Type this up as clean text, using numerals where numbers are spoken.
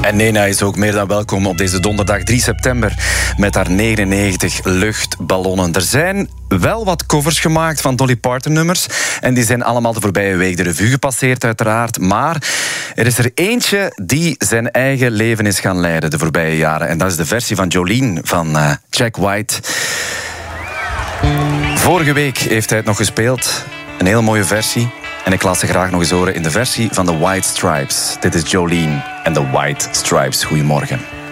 En Nena is ook meer dan welkom op deze donderdag 3 september met haar 99 luchtballonnen. Er zijn wel wat covers gemaakt van Dolly Parton nummers en die zijn allemaal de voorbije week de revue gepasseerd uiteraard. Maar er is er eentje die zijn eigen leven is gaan leiden de voorbije jaren. En dat is de versie van Jolene van Jack White. Vorige week heeft hij het nog gespeeld. Een heel mooie versie. En ik laat ze graag nog eens horen in de versie van The White Stripes. Dit is Jolene en The White Stripes. Goedemorgen.